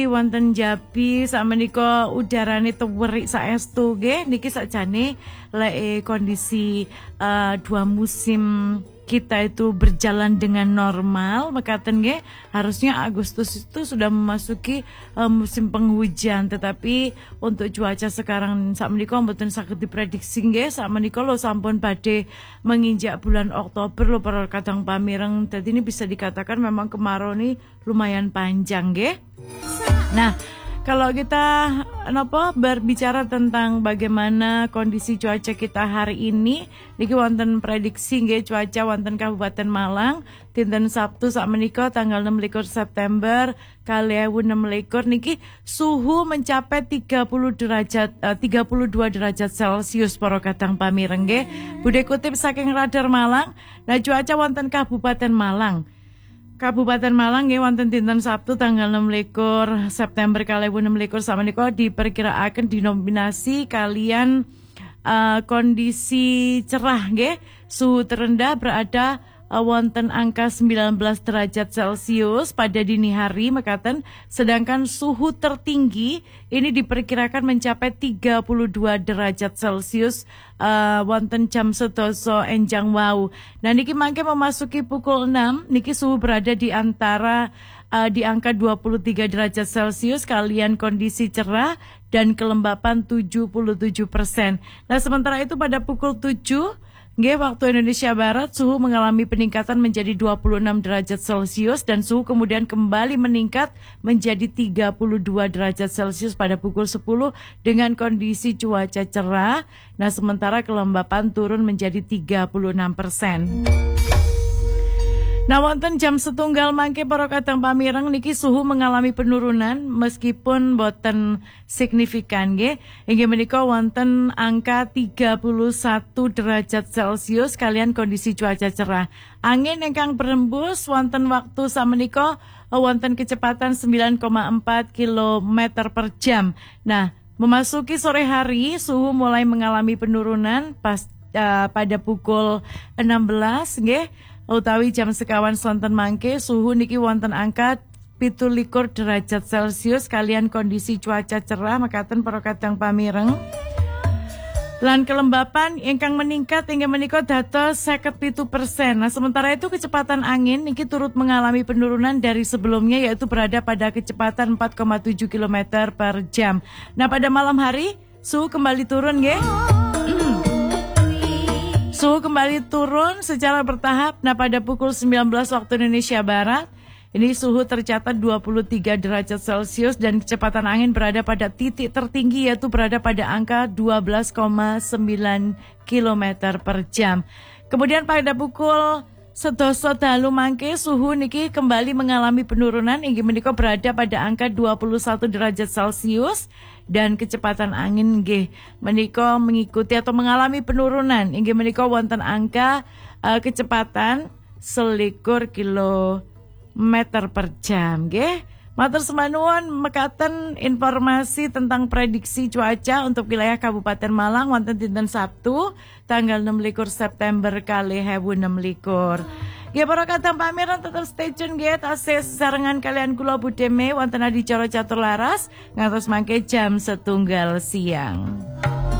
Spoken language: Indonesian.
Wonten Jabi sakmenika udarane tewerik saestu nggih niki sakjane lek kondisi dua musim kita itu berjalan dengan normal mekaten nggih harusnya Agustus itu sudah memasuki musim penghujan, tetapi untuk cuaca sekarang sakmenika mboten saged diprediksi nggih. Sakmenika lho sampun badhe menginjak bulan Oktober lho para kadang pamireng. Dadi ini bisa dikatakan memang kemarau ini lumayan panjang nggih. Nah, kalau kita berbicara tentang bagaimana kondisi cuaca kita hari ini, niki wonten prediksi nggih cuaca wonten Kabupaten Malang dinten Sabtu sakmenika tanggal 26 September 2026 niki suhu mencapai 32 derajat Celcius para kadang pamireng nggih. Budhe kutip saking Radar Malang. Nah, cuaca wonten Kabupaten Malang nggih wonten dinten Sabtu tanggal 26 September 2026 sakmenika diperkiraaken dinominasi kalian kondisi cerah nggih. Suhu terendah berada wonten angka 19 derajat Celcius pada dini hari mekaten, sedangkan suhu tertinggi ini diperkirakan mencapai 32 derajat Celcius wonten jam 12 enjang wau. Nah niki mangke memasuki pukul 6 niki suhu berada di antara di angka 23 derajat Celcius kalian kondisi cerah dan kelembapan 77%. Nah sementara itu pada pukul 7 nggih waktu Indonesia Barat suhu mengalami peningkatan menjadi 26 derajat Celcius dan suhu kemudian kembali meningkat menjadi 32 derajat Celcius pada pukul 10 dengan kondisi cuaca cerah. Nah sementara kelembapan turun menjadi 36%. Nah wonten jam setunggal mangke para kadang pamireng niki suhu mengalami penurunan meskipun boten signifikan nggih. Inggih menika wonten angka 31 derajat Celcius kalian kondisi cuaca cerah. Angin ingkang berembus wonten waktu sakmenika wonten kecepatan 9,4 km per jam. Nah, memasuki sore hari suhu mulai mengalami penurunan pada pukul 16 nggih. Utawi jam sekawan sonten mangke suhu niki wonten angka 17 derajat Celcius kalian kondisi cuaca cerah mekaten para kadang pamireng. Lan kelembapan ingkang meningkat hingga menika dados 57%. Nah, sementara itu kecepatan angin niki turut mengalami penurunan dari sebelumnya yaitu berada pada kecepatan 4,7 km per jam. Nah, pada malam hari suhu kembali turun nggih. Suhu kembali turun secara bertahap. Nah pada pukul 19 waktu Indonesia Barat, ini suhu tercatat 23 derajat Celcius dan kecepatan angin berada pada titik tertinggi yaitu berada pada angka 12,9 km per jam. Kemudian pada pukul 11 dalu mangke suhu niki kembali mengalami penurunan inggih menika berada pada angka 21 derajat Celcius dan kecepatan angin nggih menika mengikuti atau mengalami penurunan inggih menika wonten angka kecepatan 21 km per jam nggih. Matur semanuwun mekaten informasi tentang prediksi cuaca untuk wilayah Kabupaten Malang wonten dinten Sabtu tanggal 26 September 2026. Nggih para kadang pamireng tetep stay tune nggih tasih sesarengan kalian kula Budeme wonten adicara catur laras ngantos mangke jam 1 siang.